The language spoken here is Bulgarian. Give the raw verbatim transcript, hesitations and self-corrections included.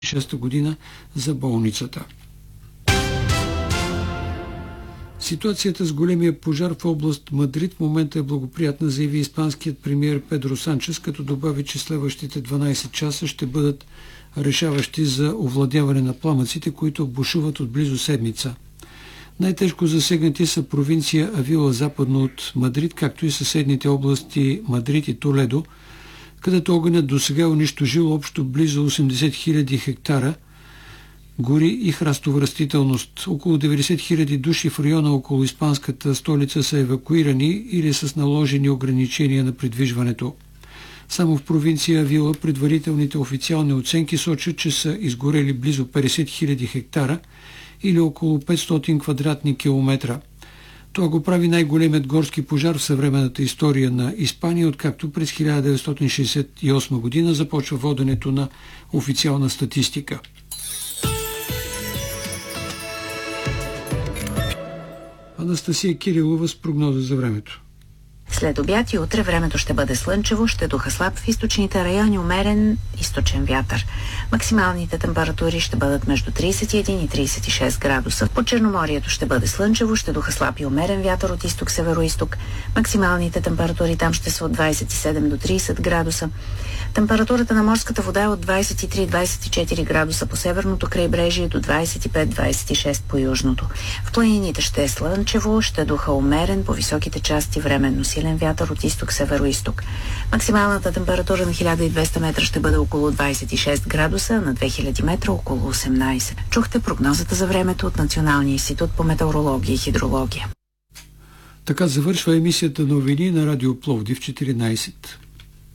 шеста година за болницата. Ситуацията с големия пожар в област Мадрид в момента е благоприятна, заяви испанският премиер Педро Санчес, като добави, че следващите дванайсет часа ще бъдат решаващи за овладяване на пламъците, които бушуват от близо седмица. Най-тежко засегнати са провинция Авила западно от Мадрид, както и съседните области Мадрид и Толедо, където огънят досега е унищожил общо близо осемдесет хиляди хектара гори и храстова растителност. Около деветдесет хиляди души в района около испанската столица са евакуирани или с наложени ограничения на придвижването. Само в провинция Авила предварителните официални оценки сочат, че са изгорели близо петдесет хиляди хектара или около петстотин квадратни километра. Това го прави най-големият горски пожар в съвременната история на Испания, откакто през хиляда деветстотин шейсет и осма година започва воденето на официална статистика. Анастасия Кирилова с прогноза за времето. След обяд и утре времето ще бъде слънчево, ще духа слаб в източните райони, умерен източен вятър. Максималните температури ще бъдат между трийсет и един и трийсет и шест градуса. По Черноморието ще бъде слънчево, ще духа слаб и умерен вятър от изток-североизток. Максималните температури там ще са от двайсет и седем до трийсет градуса. Температурата на морската вода е от двайсет и три до двайсет и четири градуса по северното крайбрежие до двайсет и пет до двайсет и шест по южното. В планините ще е слънчево, ще духа умерен, по високите части временно силен вятър от изток-североизток. Максималната температура на хиляда и двеста метра ще бъде около двайсет и шест градуса, на две хиляди метра около осемнайсет. Чухте прогнозата за времето от Националния институт по метеорология и хидрология. Така завършва емисията новини на Радио Пловдив четиринайсет.